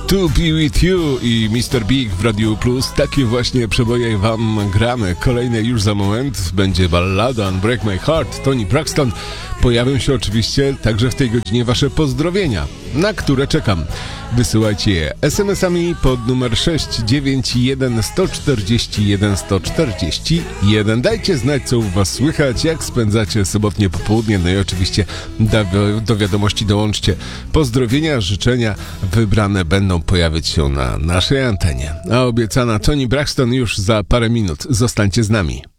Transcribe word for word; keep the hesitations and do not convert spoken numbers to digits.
To Be With You i mister Big w Radiu Plus. Takie właśnie przeboje wam gramy. Kolejne już za moment będzie ballada Break My Heart, Toni Braxton. Pojawią się oczywiście także w tej godzinie wasze pozdrowienia, na które czekam. Wysyłajcie je es em esami pod numer sześć dziewięć jeden sto czterdzieści jeden sto czterdzieści jeden. Dajcie znać, co u was słychać, jak spędzacie sobotnie popołudnie, no i oczywiście do, do wiadomości dołączcie pozdrowienia, życzenia. Wybrane będą pojawić się na naszej antenie. A obiecana Toni Braxton już za parę minut. Zostańcie z nami.